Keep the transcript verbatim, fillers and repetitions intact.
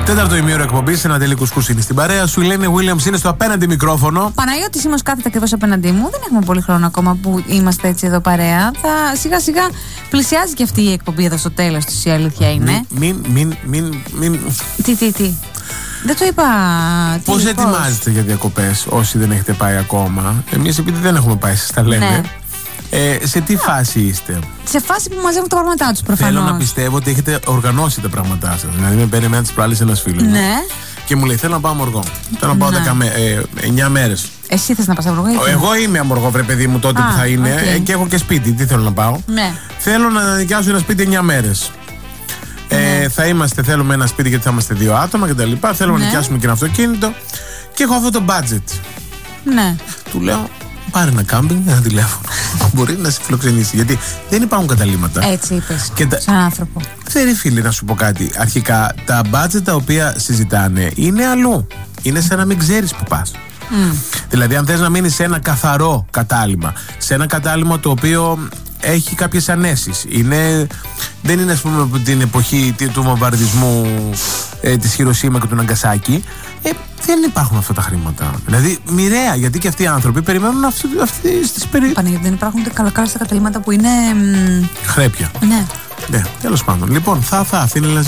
Τέταρτο ημίωρο εκπομπή, ένα τελικό κουσκουσίνη στην παρέα σου. Η Ελένη Williams είναι στο απέναντι μικρόφωνο. Παναγιώτης Σίμος κάθεται ακριβώς απέναντί μου. Δεν έχουμε πολύ χρόνο ακόμα που είμαστε έτσι εδώ παρέα. Θα σιγά σιγά πλησιάζει και αυτή η εκπομπή εδώ στο τέλος της, η αλήθεια είναι. Μην, μην, μην, μην. Τι, τι, τι. Δεν το είπα. Πώς τι, ετοιμάζετε για διακοπές όσοι δεν έχετε πάει ακόμα? Εμείς επειδή δεν έχουμε πάει, σας τα λέμε. Ναι. Ε, σε τι φάση είστε? Σε φάση που μαζεύουν τα πράγματά τους προφανώς. Θέλω να πιστεύω ότι έχετε οργανώσει τα πράγματά σας. Δηλαδή, με παίρνει εμένα τις προάλλες ένας φίλος. Ναι. Και μου λέει: θέλω να πάω αμοργό. Θέλω να πάω Ναι. εννιά μέρες. Εσύ θες να πας αμοργό? Εγώ είμαι αμοργό, βρε παιδί μου, τότε Α, που θα είναι. okay. Ε, και έχω και σπίτι. Τι θέλω να πάω? Ναι. Θέλω να νοικιάσω ένα σπίτι εννιά μέρες. Ε, Ναι. θα είμαστε, θέλουμε ένα σπίτι γιατί θα είμαστε δύο άτομα κτλ. Θέλω Ναι. να νοικιάσουμε και ένα αυτοκίνητο. Και έχω αυτό το budget. Ναι. Του λέω: πάρε ένα κάμπινγκ, ένα τηλέφωνο. Μπορεί να σε φιλοξενήσει. Γιατί δεν υπάρχουν καταλήμματα. Έτσι είπες. Και τα... Σαν άνθρωπο. Ξέρει, φίλοι, να σου πω κάτι. Αρχικά, τα budget τα οποία συζητάνε είναι αλλού. Είναι σαν να μην ξέρεις που πας. Mm. Δηλαδή, αν θες να μείνεις σε ένα καθαρό κατάλημα, σε ένα κατάλημα το οποίο έχει κάποιες ανέσεις, είναι, δεν είναι, ας πούμε, από την εποχή του βομβαρδισμού ε, της Χιροσίμα και του Ναγκασάκη, ε, δεν υπάρχουν αυτά τα χρήματα. Δηλαδή, μοιραία, γιατί και αυτοί οι άνθρωποι περιμένουν αυτές τις περί... Παναγιώτη, δεν υπάρχουν καλά καλά στα καταλήμματα που είναι. χρέπια. Ναι. Ναι, τέλος πάντων. Λοιπόν, θα, θα, αυτή είναι